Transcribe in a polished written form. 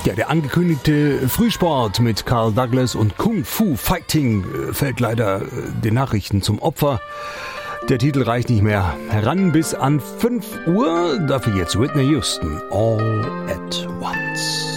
Ja, der angekündigte Frühsport mit Carl Douglas und Kung Fu Fighting fällt leider den Nachrichten zum Opfer. Der Titel reicht nicht mehr heran bis an 5 Uhr. Dafür jetzt Whitney Houston, All at Once.